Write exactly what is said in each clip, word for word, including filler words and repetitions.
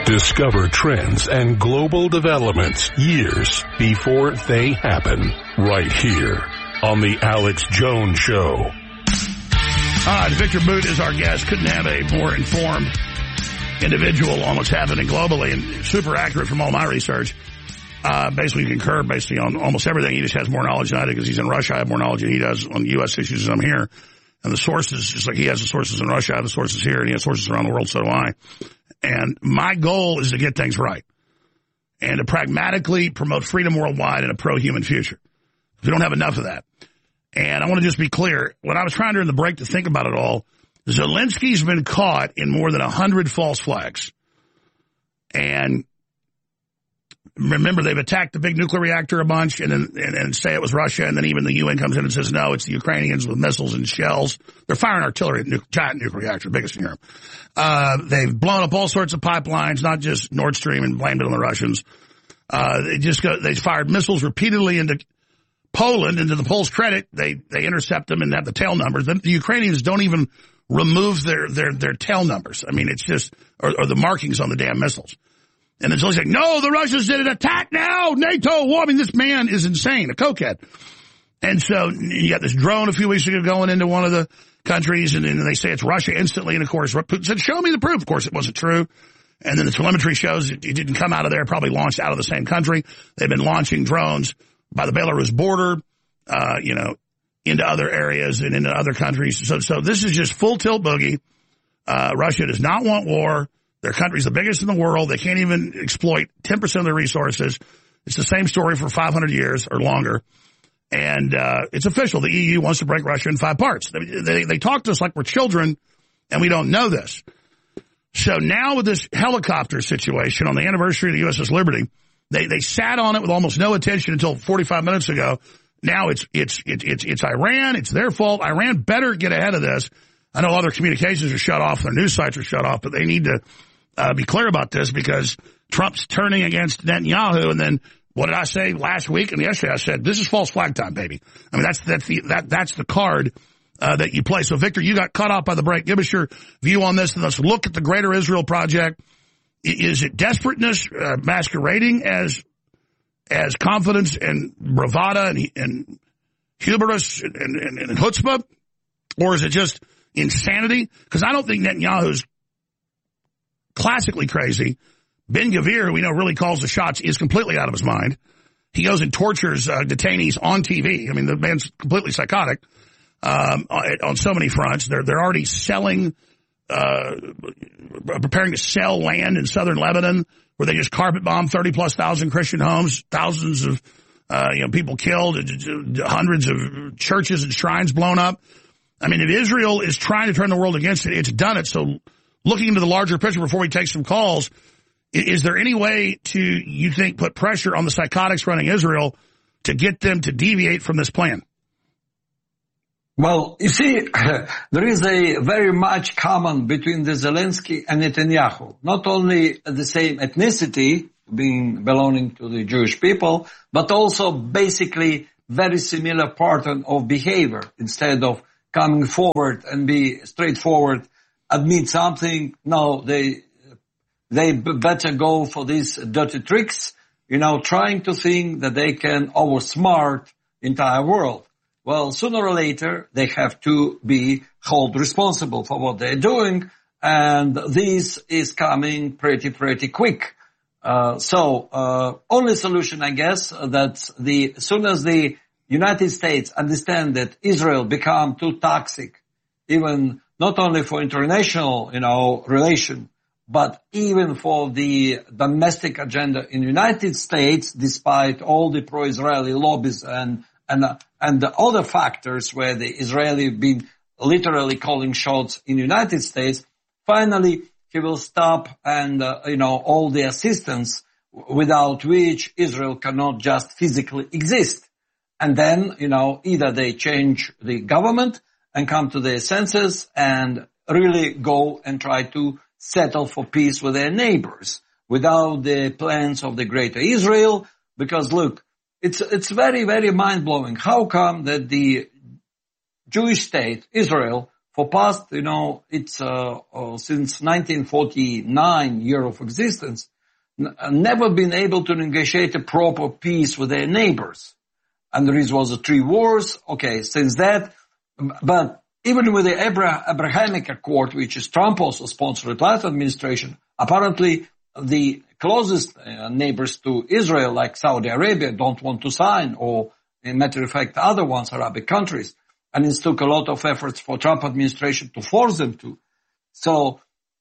Discover trends and global developments years before they happen, right here on The Alex Jones Show. All right, Victor Boot is our guest. Couldn't have a more informed individual on what's happening globally, and super accurate from all my research. Uh, basically concur basically on almost everything. He just has more knowledge than I do because he's in Russia. I have more knowledge than he does on U S issues than I'm here. And the sources, just like he has the sources in Russia, I have the sources here, and he has sources around the world, so do I. And my goal is to get things right and to pragmatically promote freedom worldwide and a pro-human future. We don't have enough of that. And I want to just be clear. When I was trying during the break to think about it all, Zelensky's been caught in more than a hundred false flags. And remember, they've attacked the big nuclear reactor a bunch and then and, and say it was Russia, and then even the U N comes in and says, no, it's the Ukrainians with missiles and shells. They're firing artillery at nu- giant nuclear reactor, biggest in Europe. Uh, they've blown up all sorts of pipelines, not just Nord Stream, and blamed it on the Russians. Uh, they just go, they fired missiles repeatedly into Poland, and to the Poles' credit, they, they intercept them and have the tail numbers. The, the Ukrainians don't even remove their, their, their tail numbers. I mean, it's just, or, or the markings on the damn missiles. And it's always like, no, the Russians did an attack now, NATO war. I mean, this man is insane, a cokehead. And so you got this drone a few weeks ago going into one of the countries, and then they say it's Russia instantly. And of course, Putin said, show me the proof. Of course, it wasn't true. And then the telemetry shows it, it didn't come out of there, probably launched out of the same country. They've been launching drones by the Belarus border, uh, you know, into other areas and into other countries. So, so this is just full tilt boogie. Uh, Russia does not want war. Their country's the biggest in the world. They can't even exploit ten percent of their resources. It's the same story for five hundred years or longer. And, uh, it's official. The E U wants to break Russia in five parts. They, they, they talk to us like we're children, and we don't know this. So now with this helicopter situation on the anniversary of the U S S Liberty, they, they sat on it with almost no attention until forty-five minutes ago. Now it's, it's, it's, it's, it's Iran. It's their fault. Iran better get ahead of this. I know other communications are shut off. Their news sites are shut off, but they need to uh, be clear about this because Trump's turning against Netanyahu. And then what did I say last week and yesterday? I said, this is false flag time, baby. I mean, that's, that's the, that, that's the card, uh, that you play. So Victor, you got cut off by the break. Give us your view on this, and let's look at the Greater Israel Project. Is it desperateness, uh, masquerading as, as confidence and bravado and, and hubris and, and, and chutzpah? Or is it just insanity? Because I don't think Netanyahu's classically crazy. Ben Gvir, who we know really calls the shots, is completely out of his mind. He goes and tortures uh, detainees on T V. I mean, the man's completely psychotic um, on so many fronts. They're they're already selling, uh, preparing to sell land in southern Lebanon, where they just carpet bomb thirty plus thousand Christian homes, thousands of uh, you know people killed, hundreds of churches and shrines blown up. I mean, if Israel is trying to turn the world against it, it's done it. So looking into the larger picture before we take some calls, is there any way to, you think, put pressure on the psychotics running Israel to get them to deviate from this plan? Well, you see, there is a very much common between the Zelensky and Netanyahu. Not only the same ethnicity, being belonging to the Jewish people, but also basically very similar pattern of behavior. Instead of coming forward and be straightforward, admit something, no, they they better go for these dirty tricks, you know, trying to think that they can outsmart entire world. Well, sooner or later, they have to be held responsible for what they're doing, and this is coming pretty, pretty quick. Uh, so, uh, only solution, I guess, that the, as soon as the United States understand that Israel become too toxic, even not only for international, you know, relation, but even for the domestic agenda in the United States, despite all the pro-Israeli lobbies and and uh, and the other factors where the Israeli been literally calling shots in the United States, finally he will stop and, uh, you know, all the assistance without which Israel cannot just physically exist. And then, you know, either they change the government and come to their senses and really go and try to settle for peace with their neighbors without the plans of the Greater Israel. Because look, it's, it's very, very mind-blowing. How come that the Jewish state, Israel, for past, you know, it's uh, uh, since nineteen forty-nine year of existence, n- never been able to negotiate a proper peace with their neighbors. And there is was a three wars. Okay, since that, but even with the Abra- Abrahamic Accord, which is Trump also sponsored by the administration, apparently the closest uh, neighbors to Israel, like Saudi Arabia, don't want to sign, or in matter of fact, other ones, Arabic countries. And it took a lot of efforts for Trump administration to force them to. So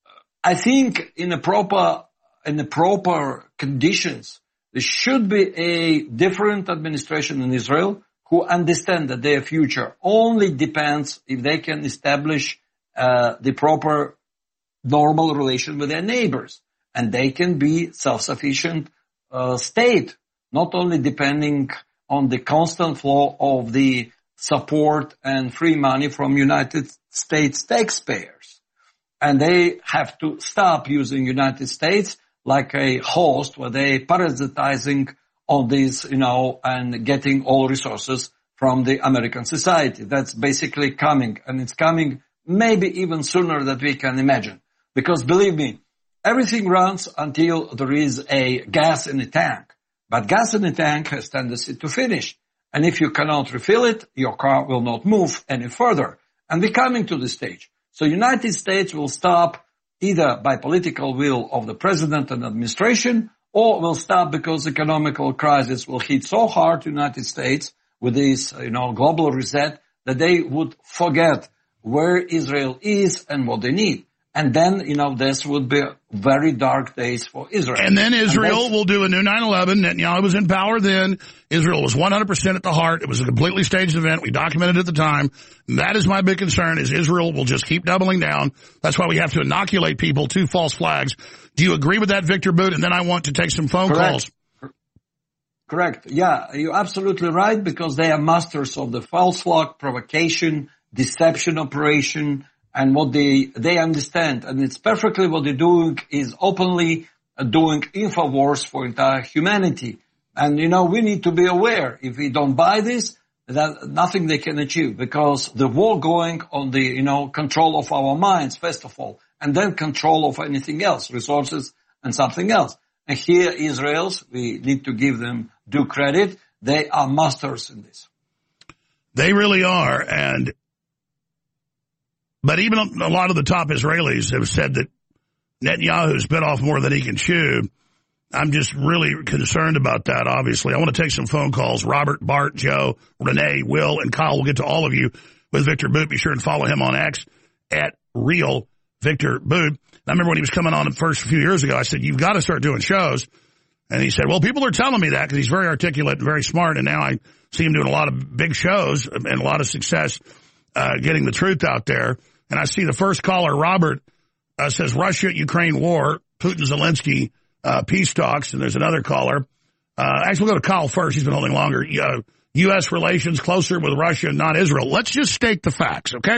I think in a proper, in the proper conditions, there should be a different administration in Israel who understand that their future only depends if they can establish uh, the proper normal relation with their neighbors. And they can be self-sufficient uh, state, not only depending on the constant flow of the support and free money from United States taxpayers. And they have to stop using United States like a host where they parasitizing on this, you know, and getting all resources from the American society. That's basically coming, and it's coming maybe even sooner than we can imagine. Because believe me, everything runs until there is a gas in the tank. But gas in the tank has tendency to finish. And if you cannot refill it, your car will not move any further. And we're coming to this stage. So United States will stop either by political will of the president and administration, or will stop because economical crisis will hit so hard to United States with this, you know, global reset that they would forget where Israel is and what they need. And then, you know, this would be very dark days for Israel. And then Israel and will do a new nine eleven. Netanyahu was in power then. Israel was one hundred percent at the heart. It was a completely staged event. We documented it at the time. And that is my big concern, is Israel will just keep doubling down. That's why we have to inoculate people to false flags. Do you agree with that, Victor Boot? And then I want to take some phone Correct. calls. Correct. Yeah, you're absolutely right, because they are masters of the false flag, provocation, deception operation, and what they, they understand. And it's perfectly what they're doing is openly doing InfoWars for entire humanity. And, you know, we need to be aware, if we don't buy this, that nothing they can achieve, because the war going on the, you know, control of our minds, first of all, and then control of anything else, resources and something else. And here, Israel's, we need to give them due credit. They are masters in this. They really are. And, but even a lot of the top Israelis have said that Netanyahu's bit off more than he can chew. I'm just really concerned about that, obviously. I want to take some phone calls. Robert, Bart, Joe, Renee, Will, and Kyle. We'll get to all of you with Victor Boot. Be sure and follow him on X at Real Victor Boot. I remember when he was coming on the first few years ago, I said, you've got to start doing shows. And he said, well, people are telling me that because he's very articulate and very smart. And now I see him doing a lot of big shows and a lot of success uh, getting the truth out there. And I see the first caller, Robert, uh, says Russia-Ukraine war, Putin-Zelensky uh, peace talks. And there's another caller. Uh, actually, we'll go to Kyle first. He's been holding longer. Uh, U S relations closer with Russia, not Israel. Let's just state the facts, okay?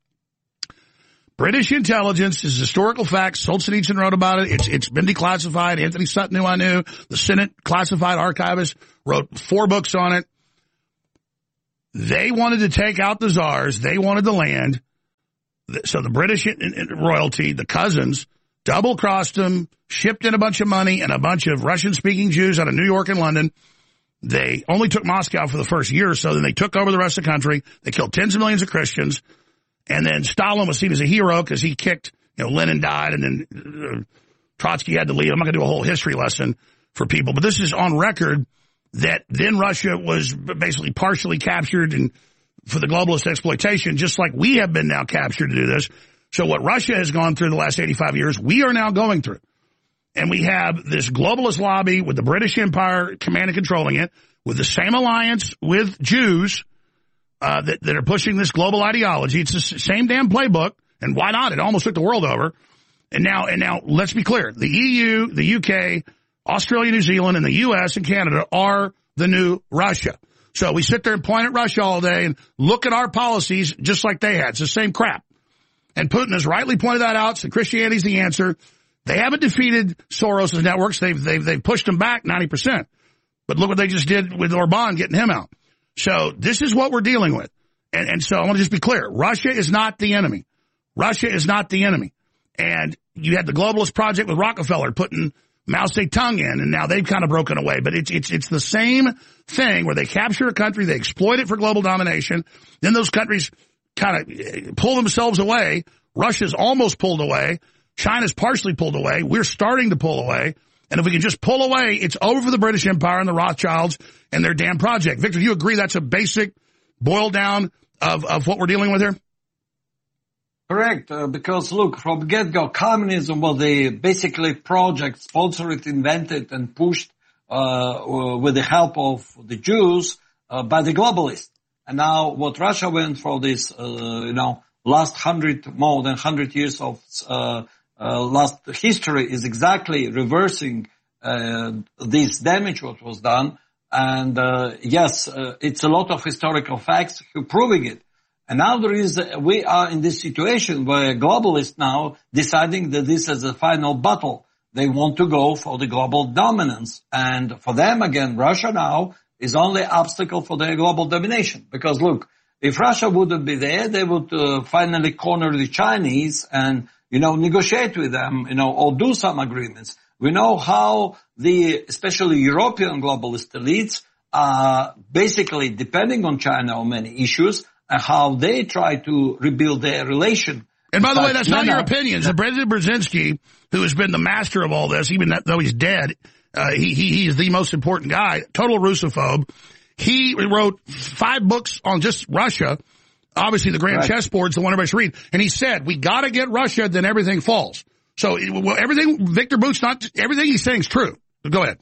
British intelligence is historical facts. Solzhenitsyn wrote about it. It's It's been declassified. Anthony Sutton, who I knew, the Senate classified archivist, wrote four books on it. They wanted to take out the czars. They wanted the land. So the British royalty, the cousins, double-crossed them, shipped in a bunch of money and a bunch of Russian-speaking Jews out of New York and London. They only took Moscow for the first year or so. Then they took over the rest of the country. They killed tens of millions of Christians. And then Stalin was seen as a hero because he kicked, you know, Lenin died, and then uh, Trotsky had to leave. I'm not going to do a whole history lesson for people, but this is on record that then Russia was basically partially captured and for the globalist exploitation, just like we have been now captured to do this. So what Russia has gone through the last eighty-five years, we are now going through. And we have this globalist lobby with the British Empire command and controlling it, with the same alliance with Jews, Uh, that, that are pushing this global ideology. It's the same damn playbook, and why not? It almost took the world over. And now, and now, let's be clear: the E U, the U K, Australia, New Zealand, and the U S and Canada are the new Russia. So we sit there and point at Russia all day and look at our policies just like they had. It's the same crap. And Putin has rightly pointed that out. So Christianity's the answer. They haven't defeated Soros' networks. They've they've they've pushed them back ninety percent. But look what they just did with Orban, getting him out. So this is what we're dealing with. And, and so I want to just be clear. Russia is not the enemy. Russia is not the enemy. And you had the globalist project with Rockefeller putting Mao Zedong in, and now they've kind of broken away. But it's it's it's the same thing where they capture a country, they exploit it for global domination, then those countries kind of pull themselves away. Russia's almost pulled away. China's partially pulled away. We're starting to pull away. And if we can just pull away, it's over for the British Empire and the Rothschilds and their damn project. Victor, do you agree that's a basic boil down of, of what we're dealing with here? Correct, uh, because look, from get-go, communism was the basically project sponsored, invented, and pushed uh, with the help of the Jews uh, by the globalists. And now, what Russia went for this, uh, you know, last hundred, more than hundred years of uh, uh, last history is exactly reversing uh, this damage what was done. And uh, yes, uh, it's a lot of historical facts proving it. And now there is, we are in this situation where globalists now deciding that this is a final battle. They want to go for the global dominance. And for them, again, Russia now is only obstacle for their global domination. Because look, if Russia wouldn't be there, they would uh, finally corner the Chinese and, you know, negotiate with them, you know, or do some agreements. We know how the, especially European globalist elites are basically depending on China on many issues, and how they try to rebuild their relation. And by the way, that's not your opinion. So President Brzezinski, who has been the master of all this, even though he's dead, uh, he, he, he is the most important guy, total Russophobe. He wrote five books on just Russia. Obviously, the Grand right. Chessboard is the one everybody should read. And he said, we got to get Russia, then everything falls. So well, everything, Victor Bout's not, everything he's saying is true. Go ahead.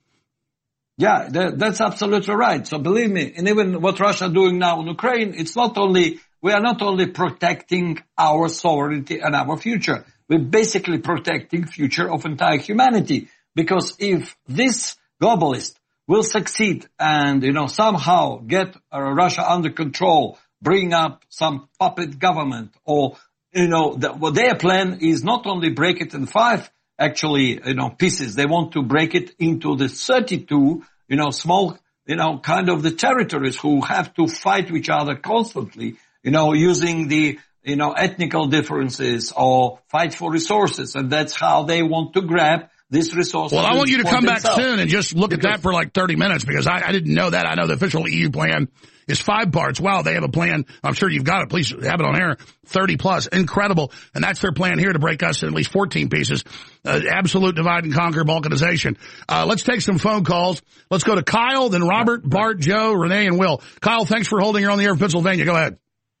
Yeah, that, that's absolutely right. So believe me, and even what Russia doing now in Ukraine, it's not only, we are not only protecting our sovereignty and our future, we're basically protecting future of entire humanity. Because if this globalist will succeed and, you know, somehow get uh, Russia under control, bring up some puppet government, or, you know, the, well, their plan is not only break it in five, actually, you know, pieces. They want to break it into the thirty-two, you know, small, you know, kind of the territories who have to fight with each other constantly, you know, using the, you know, ethnical differences or fight for resources. And that's how they want to grab this resource. Well, I want you to come back soon and just look because, at that for like thirty minutes because I, I didn't know that. I know the official E U plan is five parts. Wow, they have a plan. I'm sure you've got it. Please have it on air. thirty plus. Incredible. And that's their plan here to break us in at least fourteen pieces. Uh, absolute divide and conquer balkanization. Uh, let's take some phone calls. Let's go to Kyle, then Robert, Bart, Joe, Renee, and Will. Kyle, thanks for holding. You're on the air in Pennsylvania. Go ahead.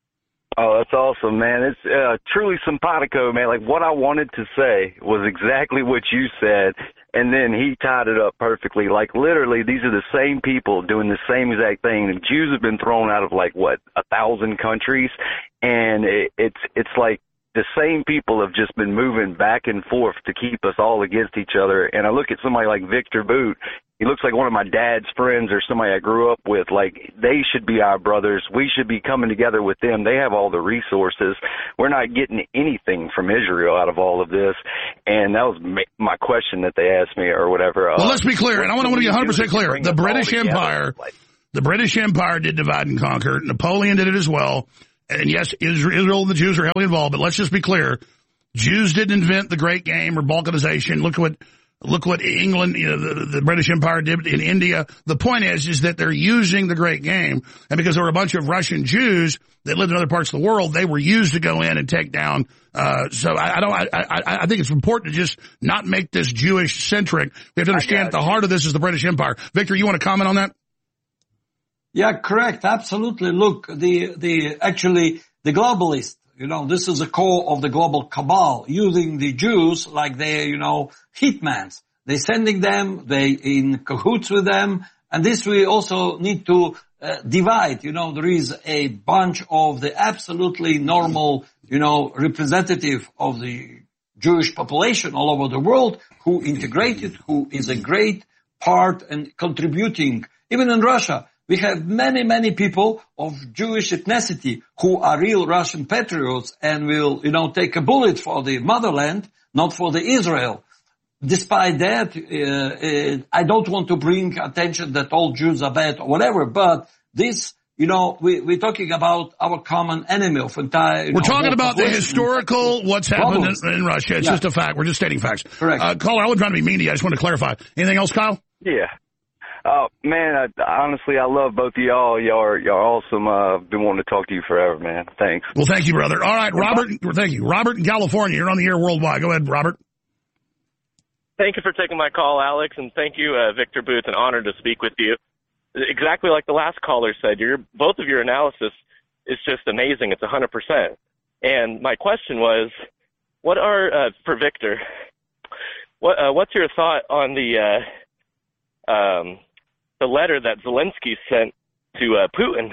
Oh, that's awesome, man. It's uh, truly simpatico, man. Like, what I wanted to say was exactly what you said, and then he tied it up perfectly. Like, literally, these are the same people doing the same exact thing. The Jews have been thrown out of, like, what, a thousand countries, and it, it's it's like the same people have just been moving back and forth to keep us all against each other. And I look at somebody like Victor Bout. He looks like one of my dad's friends or somebody I grew up with. Like, they should be our brothers. We should be coming together with them. They have all the resources. We're not getting anything from Israel out of all of this. And that was my question that they asked me or whatever. Well, uh, let's be clear, and I want to be one hundred percent clear. The British Empire, the British Empire did divide and conquer. Napoleon did it as well. And yes, Israel and the Jews are heavily involved, but let's just be clear. Jews didn't invent the great game or balkanization. Look at what Look what England, you know, the, the British Empire did in India. The point is, is that they're using the great game. And because there were a bunch of Russian Jews that lived in other parts of the world, they were used to go in and take down. Uh, so I, I don't, I, I, I think it's important to just not make this Jewish centric. We have to understand that the heart of this is the British Empire. Victor, you want to comment on that? Yeah, correct. Absolutely. Look, the, the, actually, the globalists, you know, this is the core of the global cabal, using the Jews like they're, you know, hitmans. They're sending them, they in cahoots with them, and this we also need to uh, divide. You know, there is a bunch of the absolutely normal, you know, representative of the Jewish population all over the world who integrated, who is a great part and contributing. Even in Russia, we have many, many people of Jewish ethnicity who are real Russian patriots and will, you know, take a bullet for the motherland, not for the Israel. Despite that, uh, uh, I don't want to bring attention that all Jews are bad or whatever, but this You know, we, we're talking about our common enemy of entire... We're know, talking about the historical, what's happened in, in Russia. It's yeah. just a fact. We're just stating facts. Correct. Uh, caller, I wasn't trying to be mean to you. I just want to clarify. Anything else, Kyle? Yeah. Uh, man, I, honestly, I love both of y'all. Y'all are, y'all are awesome. Uh, I've been wanting to talk to you forever, man. Thanks. Well, thank you, brother. All right, Robert. Thank you. Robert in California. You're on the air worldwide. Go ahead, Robert. Thank you for taking my call, Alex, and thank you, uh, Victor Booth. An honor to speak with you. Exactly like the last caller said, your both of your analysis is just amazing. It's one hundred percent. And my question was, what are, uh, for Victor, what uh, what's your thought on the uh, um, the letter that Zelensky sent to uh, Putin?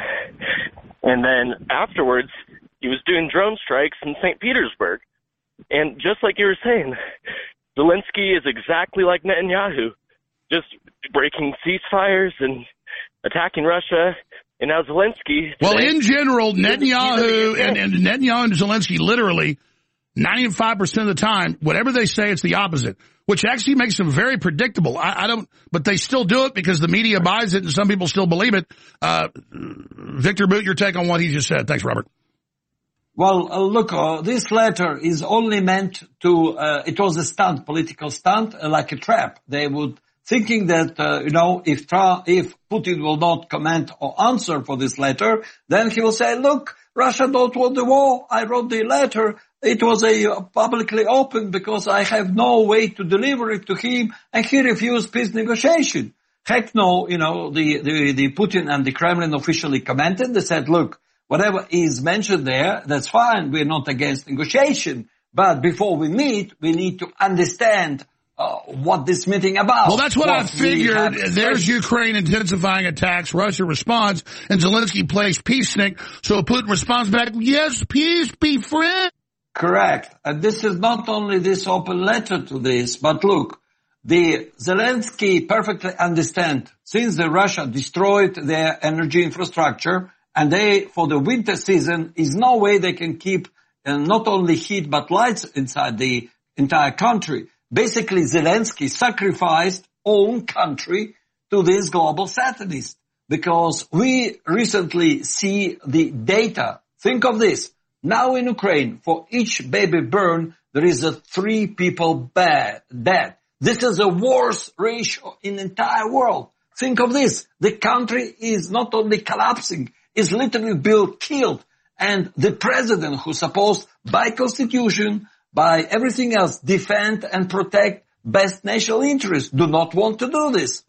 And then afterwards, he was doing drone strikes in Saint Petersburg. And just like you were saying, Zelensky is exactly like Netanyahu, just breaking ceasefires and attacking Russia, and now Zelensky... Today, well, in general, Netanyahu and, and Netanyahu and Zelensky, literally, ninety-five percent of the time, whatever they say, it's the opposite, which actually makes them very predictable. I, I don't... But they still do it because the media buys it, and some people still believe it. Uh, Victor Boot, your take on what he just said. Thanks, Robert. Well, uh, look, uh, this letter is only meant to... Uh, it was a stunt, political stunt, uh, like a trap. They would... Thinking that, uh, you know, if Trump, if Putin will not comment or answer for this letter, then he will say, look, Russia don't want the war. I wrote the letter. It was a uh, publicly open because I have no way to deliver it to him, and he refused peace negotiation. Heck no, you know, the, the, the Putin and the Kremlin officially commented. They said, look, whatever is mentioned there, that's fine. We're not against negotiation. But before we meet, we need to understand Uh, what this meeting about. Well, that's what, what I figured. There's Ukraine intensifying attacks. Russia responds, and Zelensky plays peacenik. So Putin responds back, yes, peace, be friend. Correct. And this is not only this open letter to this, but look, the Zelensky perfectly understand, since the Russia destroyed their energy infrastructure, and they, for the winter season, is no way they can keep uh, not only heat but lights inside the entire country. Basically, Zelensky sacrificed own country to this global satanist, because we recently see the data. Think of this. Now in Ukraine, for each baby born, there is a three people bad, dead. This is a worst ratio in the entire world. Think of this. The country is not only collapsing, it's literally being killed. And the president, who's supposed by constitution, by everything else, defend and protect best national interests, do not want to do this.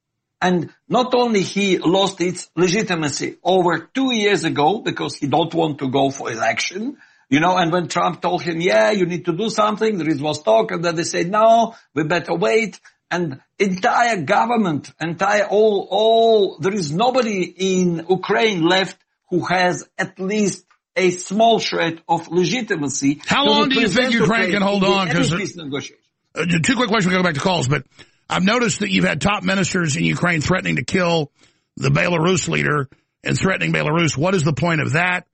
And not only he lost its legitimacy over two years ago because he don't want to go for election, you know, and when Trump told him, yeah, you need to do something, there was talk, and then they said, no, we better wait. And entire government, entire all, all, there is nobody in Ukraine left who has at least a small shred of legitimacy. How long do you think Ukraine can hold on? Because uh, two quick questions. We'll go back to calls, but I've noticed that you've had top ministers in Ukraine threatening to kill the Belarus leader and threatening Belarus. What is the point of that?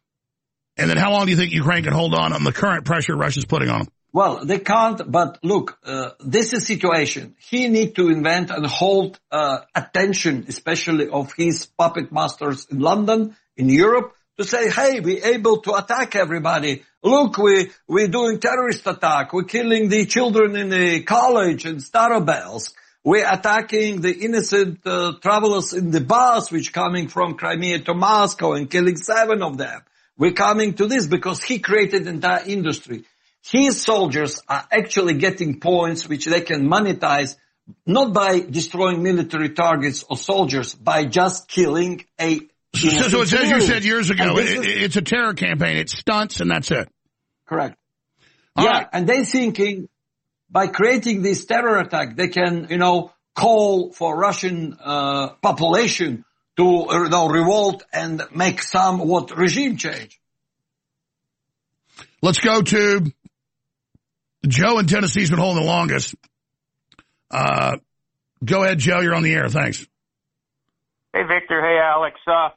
And then how long do you think Ukraine can hold on on the current pressure Russia's putting on them? Well, they can't, but look, uh, this is situation. He need to invent and hold uh, attention, especially of his puppet masters in London, in Europe, to say, hey, we're able to attack everybody. Look, we, we're doing terrorist attack. We're killing the children in the college in Starobelsk. We're attacking the innocent uh, travelers in the bus, which coming from Crimea to Moscow and killing seven of them. We're coming to this because he created the entire industry. His soldiers are actually getting points which they can monetize, not by destroying military targets or soldiers, by just killing a So, so it's as you said years ago, it, is, it's a terror campaign. It's stunts, and that's it. Correct. All yeah, right. And they thinking by creating this terror attack, they can, you know, call for Russian uh, population to, you know, revolt and make somewhat regime change. Let's go to Joe in Tennessee. He's been holding the longest. Uh, go ahead, Joe. You're on the air. Thanks. Hey, Victor. Hey, Alex. Uh,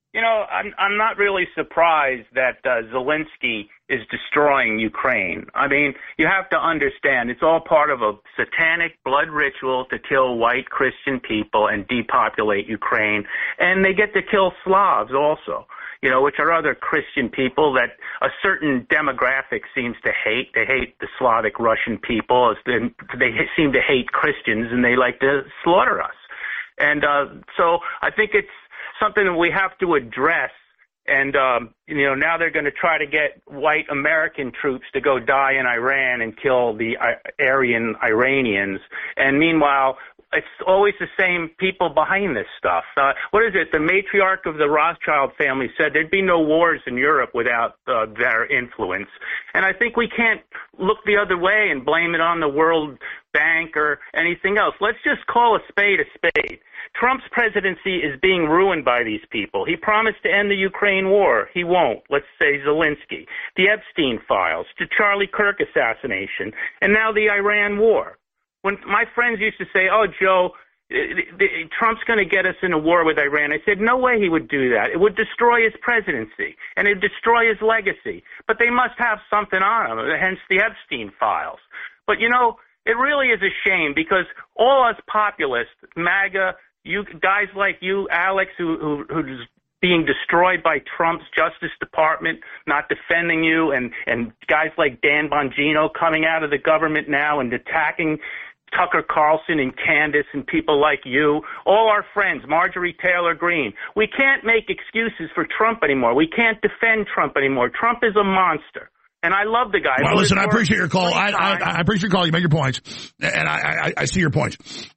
You know, I'm I'm not really surprised that uh, Zelensky is destroying Ukraine. I mean, you have to understand, it's all part of a satanic blood ritual to kill white Christian people and depopulate Ukraine. And they get to kill Slavs also, you know, which are other Christian people that a certain demographic seems to hate. They hate the Slavic Russian people. They seem to hate Christians, and they like to slaughter us. And uh, so I think it's something that we have to address. And, um, you know, now they're going to try to get white American troops to go die in Iran and kill the Aryan Iranians. And meanwhile, it's always the same people behind this stuff. Uh, what is it? The matriarch of the Rothschild family said there'd be no wars in Europe without uh, their influence. And I think we can't look the other way and blame it on the World Bank or anything else. Let's just call a spade a spade. Trump's presidency is being ruined by these people. He promised to end the Ukraine war. He won't. Let's say Zelensky. The Epstein files, the Charlie Kirk assassination, and now the Iran war. When my friends used to say, oh, Joe, Trump's going to get us in a war with Iran, I said, no way he would do that. It would destroy his presidency, and it would destroy his legacy. But they must have something on him, hence the Epstein files. But, you know, it really is a shame because all us populists, MAGA, you guys like you, Alex, who, who who's being destroyed by Trump's Justice Department, not defending you, and, and guys like Dan Bongino coming out of the government now and attacking Tucker Carlson and Candace and people like you, all our friends, Marjorie Taylor Greene. We can't make excuses for Trump anymore. We can't defend Trump anymore. Trump is a monster. And I love the guy. Well, listen, I appreciate your call. I, I, I appreciate your call. You make your points, and I, I, I see your points.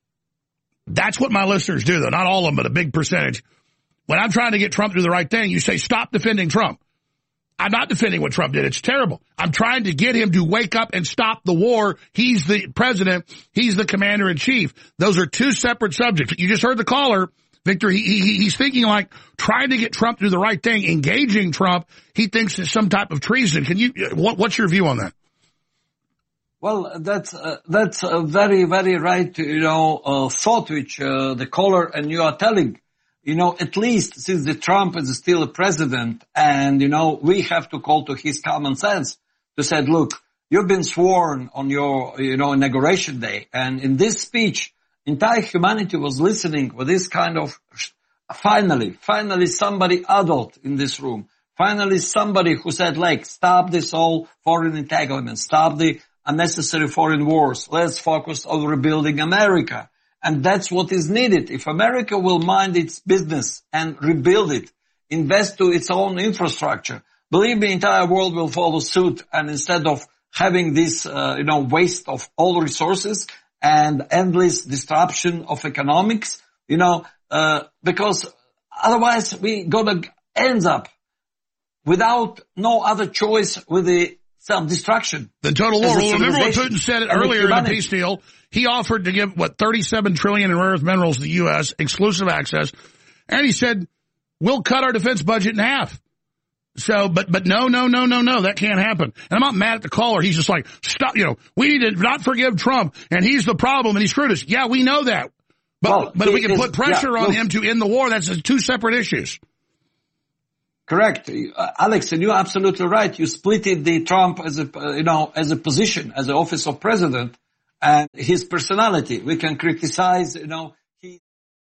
That's what my listeners do, though. Not all of them, but a big percentage. When I'm trying to get Trump to do the right thing, you say, stop defending Trump. I'm not defending what Trump did. It's terrible. I'm trying to get him to wake up and stop the war. He's the president. He's the commander-in-chief. Those are two separate subjects. You just heard the caller, Victor. He, he, he's thinking like trying to get Trump to do the right thing, engaging Trump. He thinks it's some type of treason. Can you? What, what's your view on that? Well, that's uh, that's a very, very right, you know, uh, thought which uh, the caller and you are telling. You know, at least since the Trump is still a president, and you know, we have to call to his common sense to say, look, you've been sworn on your, you know, inauguration day, and in this speech, entire humanity was listening with this kind of, finally, finally somebody adult in this room, finally somebody who said, like, stop this all foreign entanglement, stop the unnecessary foreign wars. Let's focus on rebuilding America. And that's what is needed. If America will mind its business and rebuild it, invest to its own infrastructure, believe me, the entire world will follow suit. And instead of having this, uh, you know, waste of all resources and endless disruption of economics, you know, uh, because otherwise we gonna end up without no other choice with the self-destruction. The total war. Well, remember what Putin said earlier in the peace deal? He offered to give, what, thirty-seven trillion dollars in rare earth minerals to the U S, exclusive access. And he said, we'll cut our defense budget in half. So, but, but no, no, no, no, no, that can't happen. And I'm not mad at the caller. He's just like, stop, you know, we need to not forgive Trump, and he's the problem, and he screwed us. Yeah, we know that. But, well, but if we can is, put pressure yeah, on look, him to end the war, that's two separate issues. Correct. Uh, Alex, and you're absolutely right. You split it, the Trump as a, uh, you know, as a position, as an office of president, and his personality. We can criticize, you know,